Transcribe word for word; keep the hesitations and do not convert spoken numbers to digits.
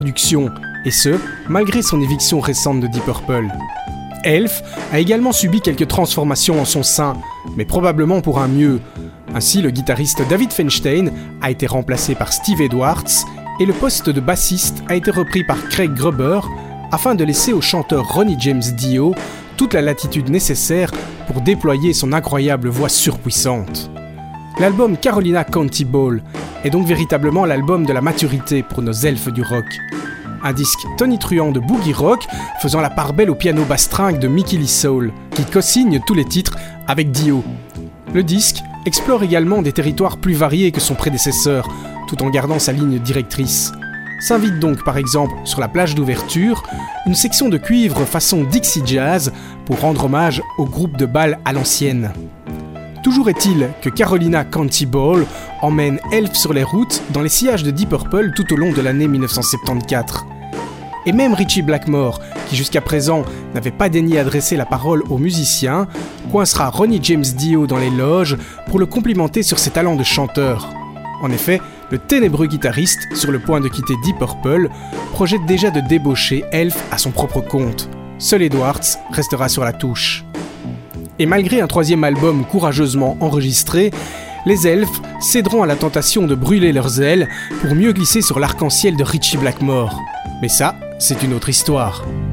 production, et ce, malgré son éviction récente de Deep Purple. Elf a également subi quelques transformations en son sein, mais probablement pour un mieux. Ainsi, le guitariste David Feinstein a été remplacé par Steve Edwards, et le poste de bassiste a été repris par Craig Gruber, afin de laisser au chanteur Ronnie James Dio toute la latitude nécessaire pour déployer son incroyable voix surpuissante. L'album Carolina County Ball est donc véritablement l'album de la maturité pour nos elfes du rock. Un disque tonitruant de boogie rock faisant la part belle au piano bastringue de Mickey Lee Soul, qui co-signe tous les titres avec Dio. Le disque explore également des territoires plus variés que son prédécesseur, tout en gardant sa ligne directrice. S'invite donc par exemple sur la plage d'ouverture une section de cuivre façon Dixie Jazz pour rendre hommage au groupe de bal à l'ancienne. Toujours est-il que Carolina County Ball emmène Elf sur les routes dans les sillages de Deep Purple tout au long de l'année dix-neuf cent soixante-quatorze. Et même Ritchie Blackmore, qui jusqu'à présent n'avait pas daigné adresser la parole aux musiciens, coincera Ronnie James Dio dans les loges pour le complimenter sur ses talents de chanteur. En effet, le ténébreux guitariste, sur le point de quitter Deep Purple, projette déjà de débaucher Elf à son propre compte. Seul Edwards restera sur la touche. Et malgré un troisième album courageusement enregistré, les Elfs céderont à la tentation de brûler leurs ailes pour mieux glisser sur l'arc-en-ciel de Ritchie Blackmore. Mais ça, c'est une autre histoire.